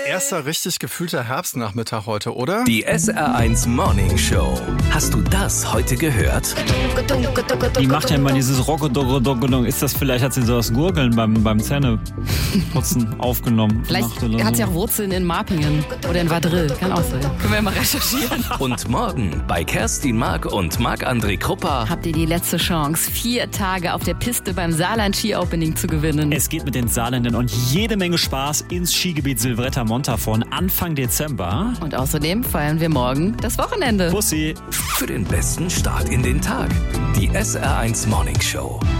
erster richtig gefühlter Herbstnachmittag heute, oder? Die SR1 Morning Show. Hast du das heute gehört? Die macht ja immer dieses Rockodoggodoggodong. Ist das vielleicht, hat sie so das Gurgeln beim Zähneputzen aufgenommen? Vielleicht hat sie auch Wurzeln in Marpingen oder in Vadril. Kann auch sein. Können wir ja mal recherchieren. Und morgen bei Kerstin Mark und Marc-André Krupper. Habt ihr die letzte Chance, 4 Tage auf der Piste beim Saarland Ski Opening zu gewinnen. Es geht mit den Saarländern und jede Menge Spaß ins Skigebiet Silvretta Montafon Anfang Dezember. Und außerdem feiern wir morgen das Wochenende. Bussi. Für den besten Start in den Tag. Die SR1 Morning Show.